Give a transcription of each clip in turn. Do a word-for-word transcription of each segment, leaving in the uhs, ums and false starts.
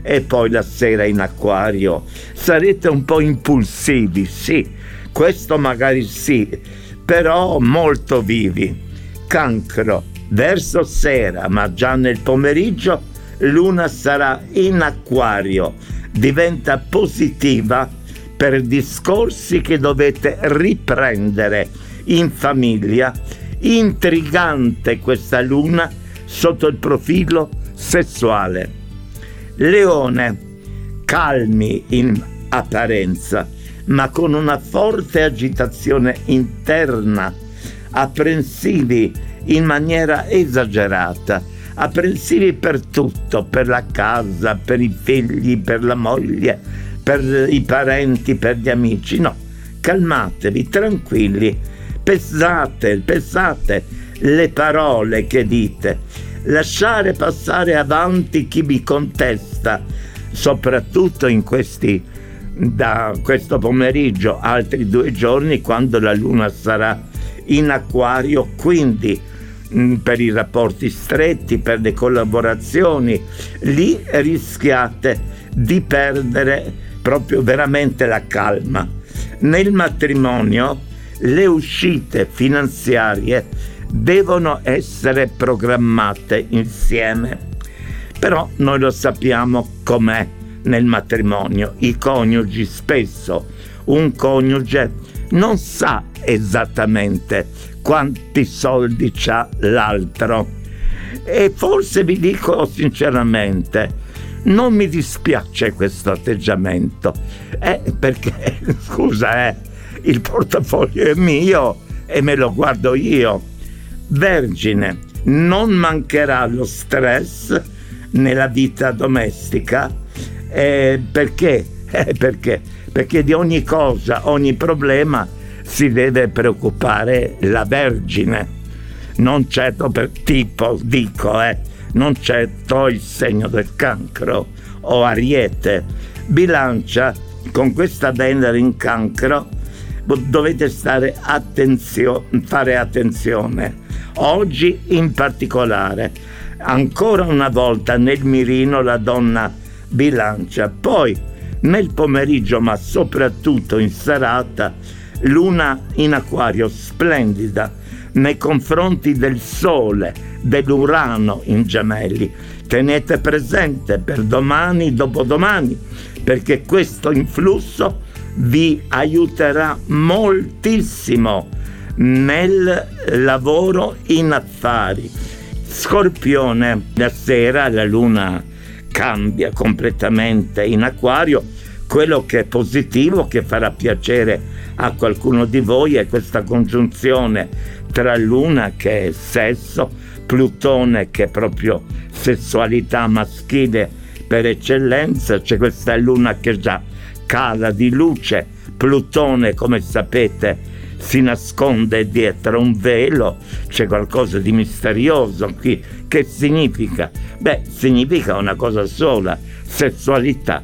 e poi la sera in Acquario sarete un po' impulsivi, sì, questo magari sì, però molto vivi. Cancro, verso sera, ma già nel pomeriggio, Luna sarà in Acquario, diventa positiva per discorsi che dovete riprendere in famiglia. Intrigante questa Luna sotto il profilo sessuale. Leone, calmi in apparenza, ma con una forte agitazione interna, apprensivi in maniera esagerata, apprensivi per tutto, per la casa, per i figli, per la moglie, per i parenti, per gli amici. No, calmatevi, tranquilli, pesate, pesate le parole che dite, lasciare passare avanti chi vi contesta, soprattutto in questi, da questo pomeriggio, altri due giorni, quando la Luna sarà in Acquario, quindi mh, per i rapporti stretti, per le collaborazioni, lì rischiate di perdere proprio veramente la calma. Nel matrimonio le uscite finanziarie devono essere programmate insieme, però noi lo sappiamo com'è nel matrimonio. I coniugi, spesso un coniuge non sa esattamente quanti soldi c'ha l'altro, e forse vi dico sinceramente, non mi dispiace questo atteggiamento, eh, perché scusa, eh, il portafoglio è mio e me lo guardo io. Vergine, non mancherà lo stress nella vita domestica, eh, perché? Eh, perché? Perché di ogni cosa, ogni problema si deve preoccupare la Vergine, non certo per tipo, dico, eh, non certo il segno del Cancro o Ariete. Bilancia, con questa Venere in Cancro dovete stare attenzio- fare attenzione. Oggi in particolare, ancora una volta nel mirino la donna Bilancia, poi nel pomeriggio, ma soprattutto in serata, Luna in Acquario splendida nei confronti del Sole, dell'Urano in Gemelli. Tenete presente per domani, dopodomani, perché questo influsso vi aiuterà moltissimo nel lavoro in affari. Scorpione, la sera la Luna cambia completamente in Acquario. Quello che è positivo, che farà piacere a qualcuno di voi, è questa congiunzione tra Luna, che è sesso, Plutone, che è proprio sessualità maschile per eccellenza. C'è questa Luna che già cala di luce. Plutone, come sapete, si nasconde dietro un velo, c'è qualcosa di misterioso qui. Che significa? Beh, significa una cosa sola: sessualità.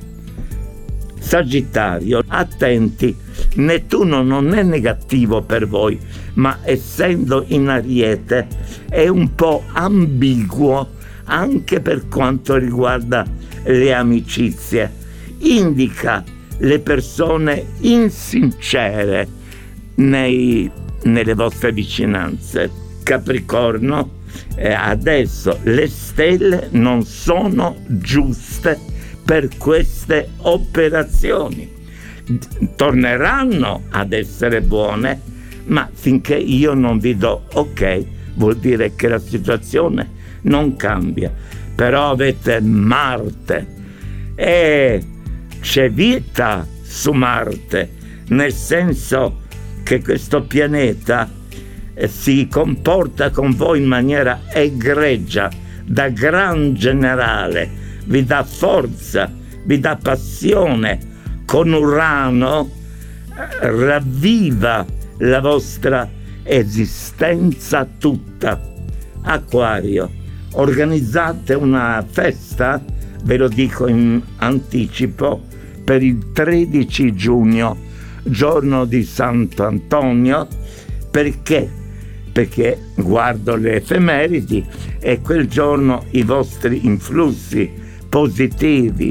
Sagittario, attenti, Nettuno non è negativo per voi, ma essendo in Ariete è un po' ambiguo anche per quanto riguarda le amicizie. Indica le persone insincere nei, nelle vostre vicinanze. Capricorno, eh, adesso le stelle non sono giuste per queste operazioni. Torneranno ad essere buone, ma finché io non vi do ok, vuol dire che la situazione non cambia. Però avete Marte e c'è vita su Marte, nel senso che questo pianeta eh, si comporta con voi in maniera egregia, da gran generale, vi dà forza, vi dà passione. Con Urano eh, ravviva la vostra esistenza tutta. Acquario, organizzate una festa, ve lo dico in anticipo, per il tredici giugno, giorno di Santo Antonio. Perché? Perché guardo le effemeridi e quel giorno i vostri influssi positivi